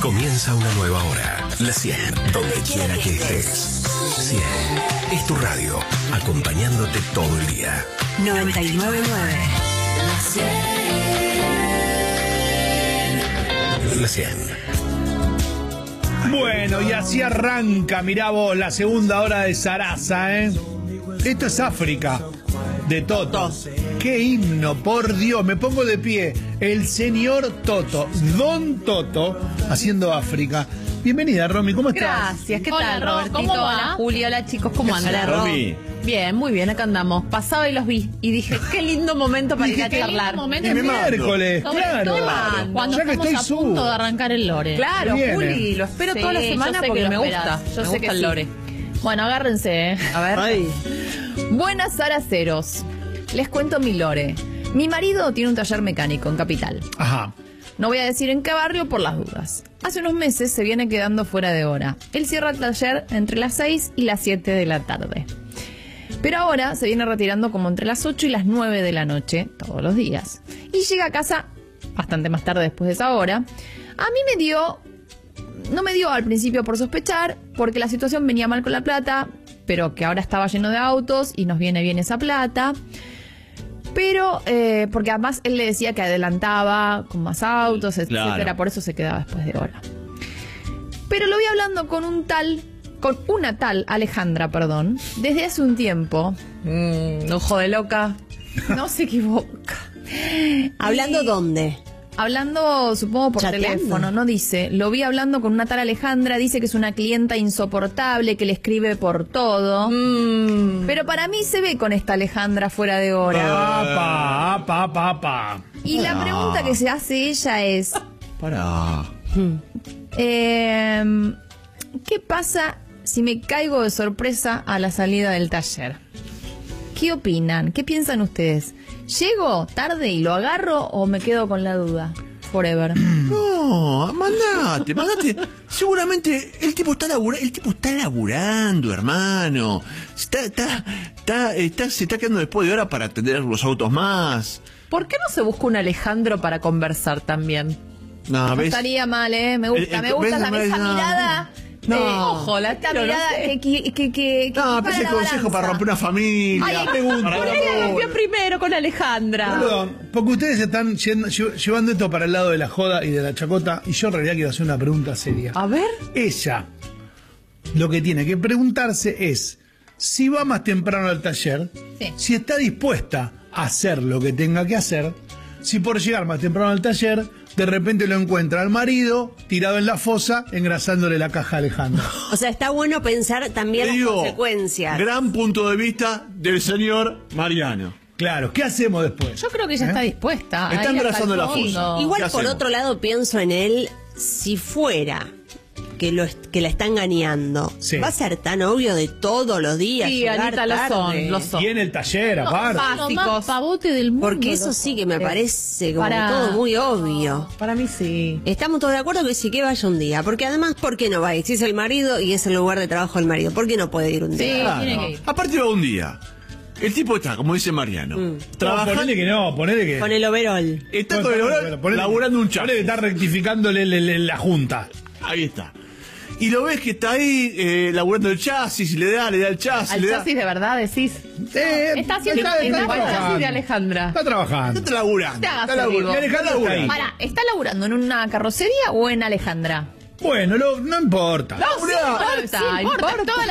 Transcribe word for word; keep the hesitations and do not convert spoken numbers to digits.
Comienza una nueva hora. La cien, donde quiera que estés. cien es tu radio, acompañándote todo el día. noventa y nueve punto nueve. La cien. Bueno, y así arranca, mirá vos, la segunda hora de Sarasa, ¿eh? Esto es África, de Toto. ¡Qué himno, por Dios! Me pongo de pie. El señor Toto, Don Toto, haciendo África. Bienvenida, Romy, ¿cómo estás? Gracias, ¿qué Hola, tal, Ro, Robertito? ¿cómo va? Hola, Julia, hola, chicos, ¿cómo andan? Hola, Romy. Bien, muy bien, acá andamos. Pasaba y los vi y dije, qué lindo momento para ir a Qué lindo charlar. momento. Y me Bien. miércoles, Sobre claro. todo cuando Ya que estamos estoy a punto subo. de arrancar el lore. Claro, Viene. Juli, lo espero Sí, toda la yo semana sé que porque lo me esperás. gusta. Yo me sé gusta que el sí. lore. Bueno, agárrense, ¿eh? A ver. Ay. Buenas Saraceros. Les cuento mi lore. Mi marido tiene un taller mecánico en Capital. Ajá. No voy a decir en qué barrio por las dudas. Hace unos meses se viene quedando fuera de hora. Él cierra el taller entre las seis y las siete de la tarde. Pero ahora se viene retirando como entre las ocho y las nueve de la noche, todos los días. Y llega a casa bastante más tarde después de esa hora. A mí me dio... No me dio al principio por sospechar, porque la situación venía mal con la plata, pero que ahora estaba lleno de autos y nos viene bien esa plata. Pero, eh, porque además él le decía que adelantaba con más autos, etcétera, Claro. por eso se quedaba después de hora. Pero lo vi hablando con un tal, con una tal Alejandra, perdón, desde hace un tiempo. Mm, ojo de loca, no se equivoca. ¿Hablando Y- dónde? Hablando, supongo, por ¿Chateando? teléfono, no dice. Lo vi hablando con una tal Alejandra, dice que es una clienta insoportable, que le escribe por todo. Pero para mí se ve con esta Alejandra fuera de hora. Apa, apa, apa, apa. Y la pregunta que se hace ella es, Pará. eh, ¿qué pasa si me caigo de sorpresa a la salida del taller? ¿Qué opinan? ¿Qué piensan ustedes? ¿Llego tarde y lo agarro o me quedo con la duda? Forever. No, mandate, mandate. Seguramente el tipo está labura, el tipo está laburando, hermano. Está, está, está, está, se está quedando después de hora para atender los autos más. ¿Por qué no se busca un Alejandro para conversar también? No, No ¿ves? estaría mal, ¿eh? Me gusta, El- el- me gusta ¿ves? también esa No. mirada. No. Eh, ojo, la esta tiro, no mirada sé. que, que, que, que, que No, equipara pero ese la consejo balanza. para romper una familia. Ay, pregunto. Para ¿por la qué la pobre. rompió primero con Alejandra? Perdón, porque ustedes están yendo- lle- llevando esto para el lado de la joda y de la chacota, y yo en realidad quiero hacer una pregunta seria. A ver. Ella, lo que tiene que preguntarse es, si va más temprano al taller, Sí. si está dispuesta a hacer lo que tenga que hacer, si por llegar más temprano al taller, de repente lo encuentra al marido tirado en la fosa, engrasándole la caja a Alejandro. O sea, está bueno pensar también Te las digo, consecuencias. gran punto de vista del señor Mariano. Claro, ¿qué hacemos después? Yo creo que ella ¿Eh? está dispuesta. a Está ir hasta el engrasando la fondo. fosa. Igual ¿Qué por hacemos? otro lado pienso en él, si fuera que lo est- que la está engañando, Sí. va a ser tan obvio de todos los días. Sí, llegar Anita, lo tarde. son, lo son. Y en el taller, No, aparte. lo Básicos. más pavote del mundo. Porque eso los sí que me hombres. parece como Para- todo muy obvio. Para mí sí. Estamos todos de acuerdo que sí que vaya un día, porque además, ¿por qué no va a ir? Si es el marido y es el lugar de trabajo del marido, ¿por qué no puede ir un Sí, día? Claro. tiene que ir. Aparte va un día. El tipo está, como dice Mariano, No, trabajando. ponele que no, ponele que... Con el overall. Está Bueno, con el ponele- horario ponele- laburando un chat. ponele que está rectificándole le- le- la junta. Ahí está. Y lo ves que está ahí eh, laburando el chasis, y le da, le da el chasis, Al le da. chasis de verdad decís. Eh, Está haciendo está, el está chasis trabajando. de Alejandra. Está trabajando. Está laburando. Te hagas Está el laburando. vivo. Y Alejandra está ahí. Para, ¿está laburando en una carrocería o en Alejandra? Bueno, lo- no importa. No, sí importa, Sí, importa, importa. toda